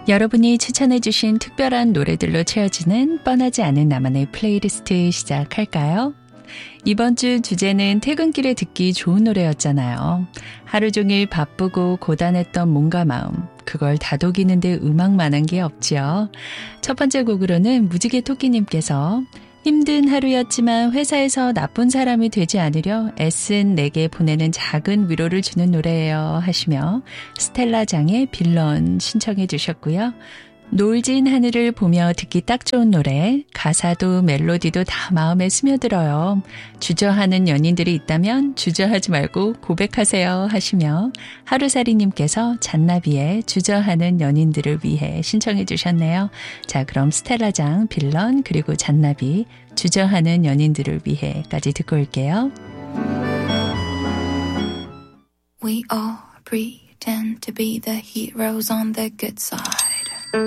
여러분이 추천해주신 특별한 노래들로 채워지는 뻔하지 않은 나만의 플레이리스트 시작할까요? 이번 주 주제는 퇴근길에 듣기 좋은 노래였잖아요. 하루 종일 바쁘고 고단했던 몸과 마음, 그걸 다독이는데 음악만한 게 없지요. 첫 번째 곡으로는 무지개 토끼님께서 힘든 하루였지만 회사에서 나쁜 사람이 되지 않으려 애쓴 내게 보내는 작은 위로를 주는 노래예요 하시며 스텔라장의 빌런 신청해 주셨고요. 노을진 하늘을 보며 듣기 딱 좋은 노래, 가사도 멜로디도 다 마음에 스며들어요. 주저하는 연인들이 있다면 주저하지 말고 고백하세요 하시며 하루살이님께서 잔나비의 주저하는 연인들을 위해 신청해 주셨네요. 자, 그럼 스텔라장, 빌런, 그리고 잔나비, 주저하는 연인들을 위해까지 듣고 올게요. We all pretend to be the heroes on the good side.